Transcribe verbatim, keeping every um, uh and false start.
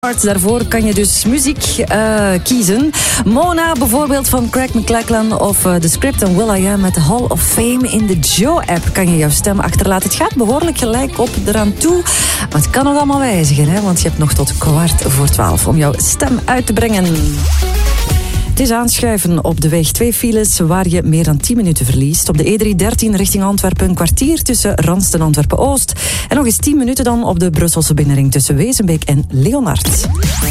Daarvoor kan je dus muziek uh, kiezen. Mona bijvoorbeeld van Craig McLachlan of uh, The Script en Will I Am met Hall of Fame. In de Joe-app kan je jouw stem achterlaten. Het gaat behoorlijk gelijk op eraan toe. Maar het kan nog allemaal wijzigen, hè? Want je hebt nog tot kwart voor twaalf om jouw stem uit te brengen. Het is aanschuiven op de weg. Twee files waar je meer dan tien minuten verliest. Op de E driehonderddertien richting Antwerpen een kwartier tussen Randst en Antwerpen-Oost. En nog eens tien minuten dan op de Brusselse binnenring tussen Wezenbeek en Leonard.